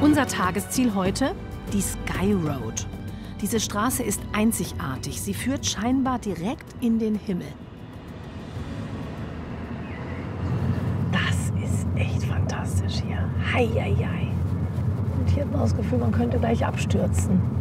Unser Tagesziel heute? Die Sky Road. Diese Straße ist einzigartig. Sie führt scheinbar direkt in den Himmel. Das ist echt fantastisch hier. Hei, hei, hei. Und hier hat man das Gefühl, man könnte gleich abstürzen.